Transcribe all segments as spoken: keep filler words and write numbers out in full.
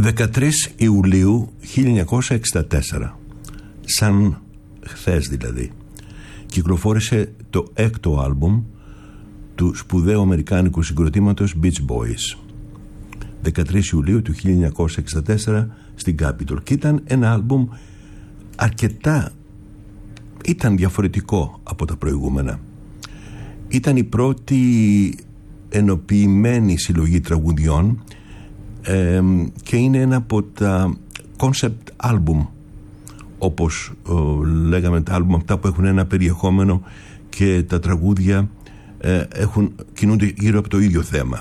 δεκατρείς Ιουλίου χίλια εννιακόσια εξήντα τέσσερα, σαν χθες δηλαδή, κυκλοφόρησε το έκτο άλμπουμ του σπουδαίου αμερικάνικου συγκροτήματος Beach Boys, δεκατρείς Ιουλίου του χίλια εννιακόσια εξήντα τέσσερα στην Capitol, και ήταν ένα άλμπουμ αρκετά, ήταν διαφορετικό από τα προηγούμενα. Ήταν η πρώτη ενοποιημένη συλλογή τραγουδιών ε, και είναι ένα από τα concept album, όπως ε, λέγαμε τα άλμπουμ αυτά που έχουν ένα περιεχόμενο και τα τραγούδια ε, έχουν, κινούνται γύρω από το ίδιο θέμα.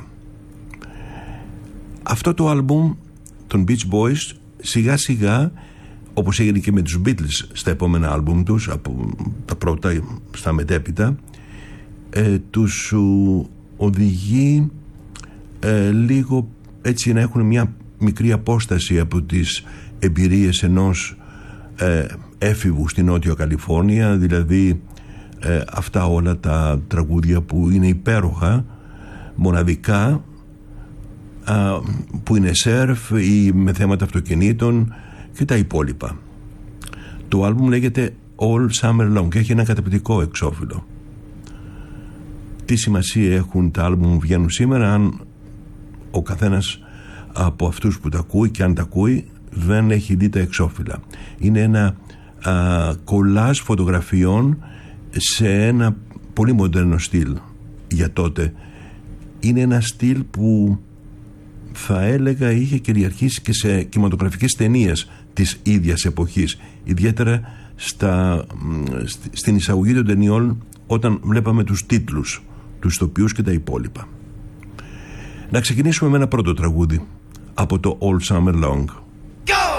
Αυτό το άλμπουμ των Beach Boys σιγά σιγά, όπως έγινε και με τους Beatles στα επόμενα άλμπουμ τους, από τα πρώτα στα μετέπειτα, ε, τους οδηγεί ε, λίγο έτσι να έχουν μια μικρή απόσταση από τις εμπειρίες ενός ε, έφηβου στη Νότια Καλιφόρνια, δηλαδή ε, αυτά όλα τα τραγούδια που είναι υπέροχα, μοναδικά, α, που είναι σερφ ή με θέματα αυτοκινήτων και τα υπόλοιπα. Το άλμπουμ λέγεται All Summer Long και έχει ένα καταπληκτικό εξώφυλλο. Τι σημασία έχουν τα άλμπουμ που βγαίνουν σήμερα αν ο καθένας από αυτούς που τα ακούει, και αν τα ακούει, δεν έχει δει τα εξώφυλλα? Είναι ένα α, κολάζ φωτογραφιών σε ένα πολύ μοντέρνο στυλ για τότε. Είναι ένα στυλ που θα έλεγα είχε κυριαρχήσει και σε κινηματογραφικές ταινίες της ίδιας εποχής, ιδιαίτερα στα, στην εισαγωγή των ταινιών, όταν βλέπαμε τους τίτλους, τους ηθοποιούς και τα υπόλοιπα. Να ξεκινήσουμε με ένα πρώτο τραγούδι από το All Summer Long.